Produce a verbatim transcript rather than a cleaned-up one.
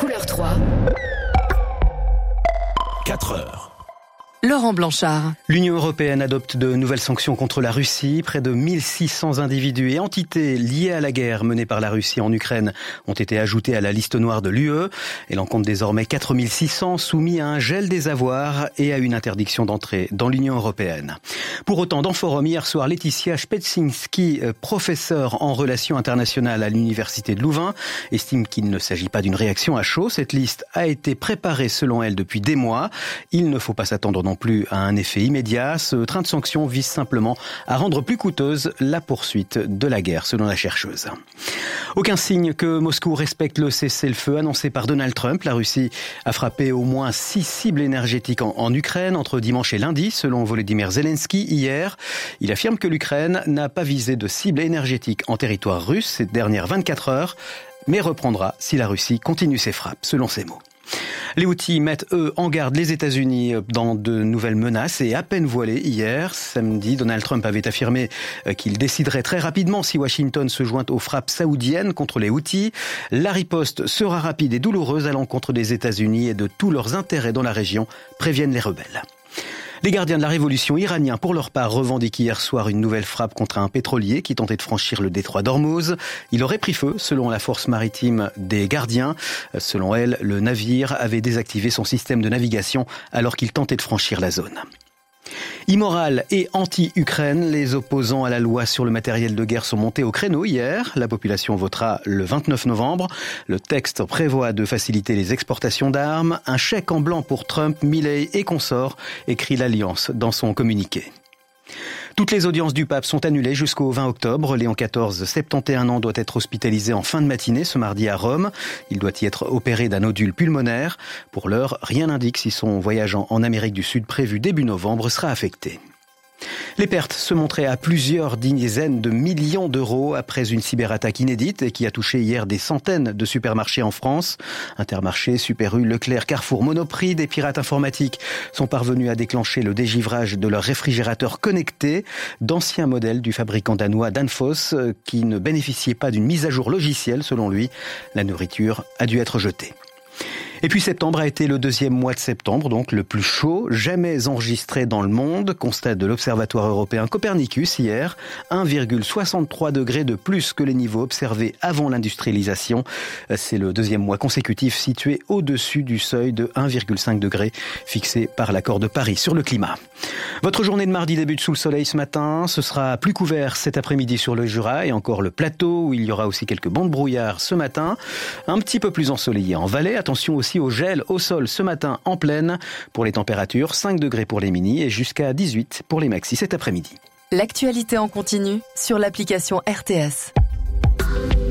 Couleur trois. quatre heures. Laurent Blanchard. L'Union européenne adopte de nouvelles sanctions contre la Russie. Près de mille six cents individus et entités liés à la guerre menée par la Russie en Ukraine ont été ajoutés à la liste noire de l'U E. Elle en compte désormais quatre mille six cents soumis à un gel des avoirs et à une interdiction d'entrée dans l'Union européenne. Pour autant, dans Forum, hier soir, Laetitia Spetsinski, professeure en relations internationales à l'Université de Louvain, estime qu'il ne s'agit pas d'une réaction à chaud. Cette liste a été préparée selon elle depuis des mois. Il ne faut pas s'attendre non plus à un effet immédiat. Ce train de sanctions vise simplement à rendre plus coûteuse la poursuite de la guerre, selon la chercheuse. Aucun signe que Moscou respecte le cessez-le-feu annoncé par Donald Trump. La Russie a frappé au moins six cibles énergétiques en, en Ukraine entre dimanche et lundi, selon Volodymyr Zelensky hier. Il affirme que l'Ukraine n'a pas visé de cible énergétique en territoire russe ces dernières vingt-quatre heures, mais reprendra si la Russie continue ses frappes, selon ses mots. Les Houthis mettent, eux, en garde les États-Unis dans de nouvelles menaces et à peine voilées hier. Samedi, Donald Trump avait affirmé qu'il déciderait très rapidement si Washington se joint aux frappes saoudiennes contre les Houthis. La riposte sera rapide et douloureuse à l'encontre des États-Unis et de tous leurs intérêts dans la région, préviennent les rebelles. Les gardiens de la révolution iraniens, pour leur part, revendiquent hier soir une nouvelle frappe contre un pétrolier qui tentait de franchir le détroit d'Ormuz. Il aurait pris feu, selon la force maritime des gardiens. Selon elle, le navire avait désactivé son système de navigation alors qu'il tentait de franchir la zone. Immoral et anti-Ukraine, les opposants à la loi sur le matériel de guerre sont montés au créneau hier. La population votera le vingt-neuf novembre. Le texte prévoit de faciliter les exportations d'armes. Un chèque en blanc pour Trump, Milley et consorts, écrit l'Alliance dans son communiqué. Toutes les audiences du pape sont annulées jusqu'au vingt octobre. Léon quatorze, soixante et un ans, doit être hospitalisé en fin de matinée ce mardi à Rome. Il doit y être opéré d'un nodule pulmonaire. Pour l'heure, rien n'indique si son voyage en Amérique du Sud prévu début novembre sera affecté. Les pertes se montraient à plusieurs dizaines de millions d'euros après une cyberattaque inédite qui a touché hier des centaines de supermarchés en France. Intermarché, Super U, Leclerc, Carrefour, Monoprix, des pirates informatiques sont parvenus à déclencher le dégivrage de leurs réfrigérateurs connectés, d'anciens modèles du fabricant danois Danfoss qui ne bénéficiaient pas d'une mise à jour logicielle selon lui. La nourriture a dû être jetée. Et puis septembre a été le deuxième mois de septembre, donc le plus chaud jamais enregistré dans le monde, constat de l'Observatoire européen Copernicus hier, un virgule soixante-trois degrés de plus que les niveaux observés avant l'industrialisation. C'est le deuxième mois consécutif situé au-dessus du seuil de un virgule cinq degrés fixé par l'accord de Paris sur le climat. Votre journée de mardi débute sous le soleil ce matin, ce sera plus couvert cet après-midi sur le Jura et encore le plateau où il y aura aussi quelques bancs de brouillard ce matin, un petit peu plus ensoleillé en Valais, attention aussi au gel au sol ce matin en plaine. Pour les températures, cinq degrés pour les minis et jusqu'à dix-huit pour les maxis cet après-midi. L'actualité en continu sur l'application R T S.